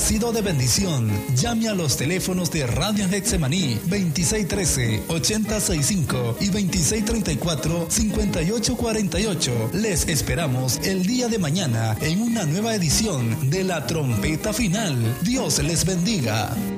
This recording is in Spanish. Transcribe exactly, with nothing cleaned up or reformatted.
sido de bendición, llame a los teléfonos de Radio Getsemaní veintiséis trece, ochenta sesenta y cinco y veintiséis treinta y cuatro, cincuenta y ocho cuarenta y ocho. Les esperamos el día de mañana en una nueva edición de La Trompeta Final. Dios les bendiga.